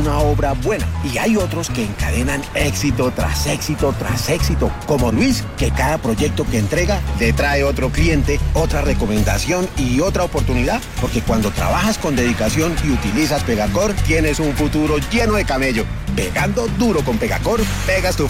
una obra buena. Y hay otros que encadenan éxito tras éxito tras éxito, como Luis, que cada proyecto que entrega le trae otro cliente, otra recomendación y otra oportunidad, porque cuando trabajas con dedicación y utilizas Pegacor, tienes un futuro lleno de camello. Pegando duro con Pegacor, pegas tu